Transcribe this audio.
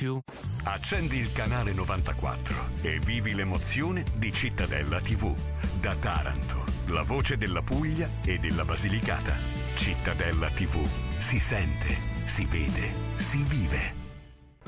più? Accendi il canale 94 e vivi l'emozione di Cittadella TV. Da Taranto, la voce della Puglia e della Basilicata. Cittadella TV. Si sente, si vede, si vive.